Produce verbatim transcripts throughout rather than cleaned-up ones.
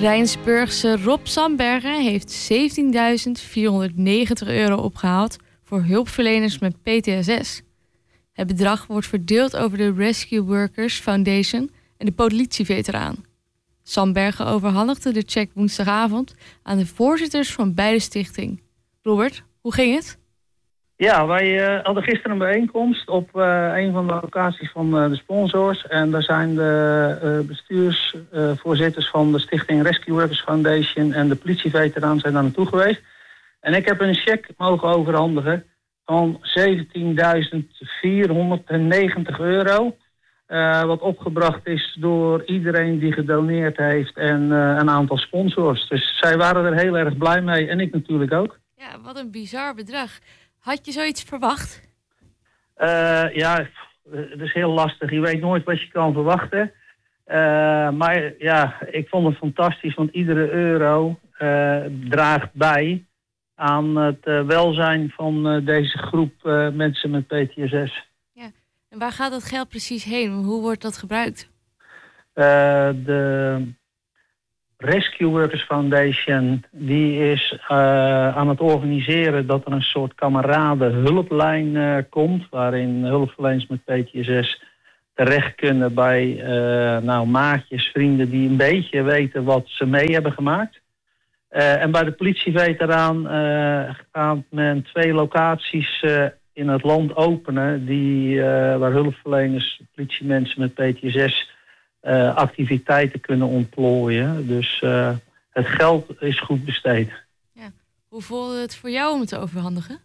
Rijnsburgse Rob Sandbergen heeft zeventienduizend vierhonderdnegentig euro opgehaald voor hulpverleners met P T S S. Het bedrag wordt verdeeld over de Rescue Workers Foundation en de politieveteraan. Sandbergen overhandigde de cheque woensdagavond aan de voorzitters van beide stichtingen. Robert, hoe ging het? Ja, wij uh, hadden gisteren een bijeenkomst op uh, een van de locaties van uh, de sponsors. En daar zijn de uh, bestuursvoorzitters uh, van de stichting Rescue Workers Foundation en de politieveteraan zijn daar naartoe geweest. En ik heb een cheque mogen overhandigen van zeventienduizend vierhonderdnegentig euro. Uh, wat opgebracht is door iedereen die gedoneerd heeft en uh, een aantal sponsors. Dus zij waren er heel erg blij mee en ik natuurlijk ook. Ja, wat een bizar bedrag. Had je zoiets verwacht? Uh, ja, het is heel lastig. Je weet nooit wat je kan verwachten. Uh, maar ja, ik vond het fantastisch, want iedere euro uh, draagt bij aan het uh, welzijn van uh, deze groep uh, mensen met P T S S. Ja, en waar gaat dat geld precies heen? Hoe wordt dat gebruikt? Uh, de Rescue Workers Foundation die is uh, aan het organiseren dat er een soort kameradenhulplijn uh, komt, waarin hulpverleners met P T S S terecht kunnen bij uh, nou, maatjes, vrienden die een beetje weten wat ze mee hebben gemaakt. Uh, en bij de politieveteraan uh, gaat men twee locaties uh, in het land openen die, uh, waar hulpverleners, politiemensen met P T S S Uh, activiteiten kunnen ontplooien. Dus uh, het geld is goed besteed. Ja. Hoe voelde het voor jou om het te overhandigen?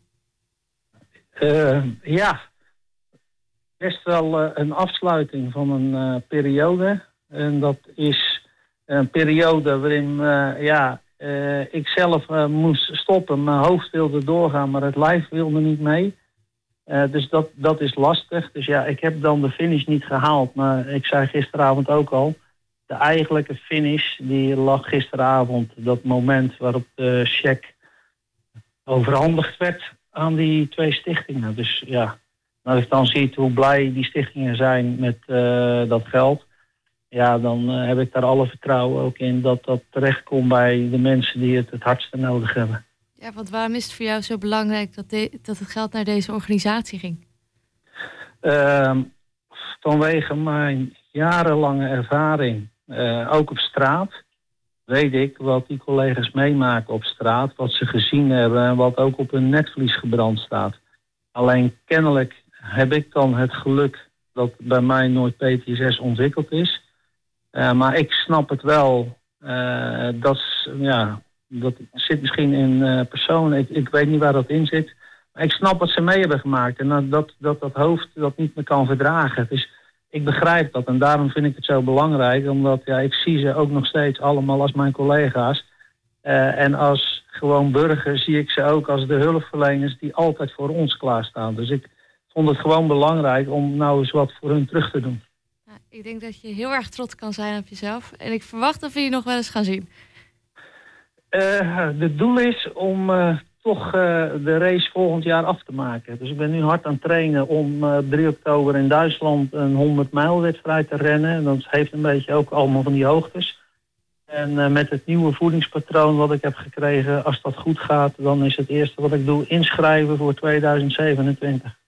Uh, ja, best wel uh, een afsluiting van een uh, periode. En dat is een periode waarin uh, ja, uh, ik zelf uh, moest stoppen. Mijn hoofd wilde doorgaan, maar het lijf wilde niet mee. Uh, dus dat, dat is lastig. Dus ja, ik heb dan de finish niet gehaald. Maar ik zei gisteravond ook al, de eigenlijke finish die lag gisteravond. Dat moment waarop de cheque overhandigd werd aan die twee stichtingen. Dus ja, als ik dan ziet hoe blij die stichtingen zijn met uh, dat geld. Ja, dan uh, heb ik daar alle vertrouwen ook in dat dat terechtkomt bij de mensen die het het hardste nodig hebben. Ja, want waarom is het voor jou zo belangrijk dat, de, dat het geld naar deze organisatie ging? Uh, vanwege mijn jarenlange ervaring, uh, ook op straat, weet ik wat die collega's meemaken op straat, wat ze gezien hebben en wat ook op hun netvlies gebrand staat. Alleen kennelijk heb ik dan het geluk dat bij mij nooit P T S S ontwikkeld is. Uh, maar ik snap het wel. Uh, dat is, ja... Dat zit misschien in uh, personen. Ik, ik weet niet waar dat in zit. Maar ik snap wat ze mee hebben gemaakt. En dat dat, dat, dat hoofd dat niet meer kan verdragen. Dus ik begrijp dat. En daarom vind ik het zo belangrijk. Omdat ja, ik zie ze ook nog steeds allemaal als mijn collega's. Uh, en als gewoon burger zie ik ze ook als de hulpverleners die altijd voor ons klaarstaan. Dus ik vond het gewoon belangrijk om nou eens wat voor hun terug te doen. Ja, ik denk dat je heel erg trots kan zijn op jezelf. En ik verwacht dat we je nog wel eens gaan zien. Uh, het doel is om uh, toch uh, de race volgend jaar af te maken. Dus ik ben nu hard aan het trainen om uh, drie oktober in Duitsland een honderd mijl wedstrijd te rennen. En dat heeft een beetje ook allemaal van die hoogtes. En uh, met het nieuwe voedingspatroon wat ik heb gekregen, als dat goed gaat, dan is het eerste wat ik doe inschrijven voor tweeduizend zevenentwintig.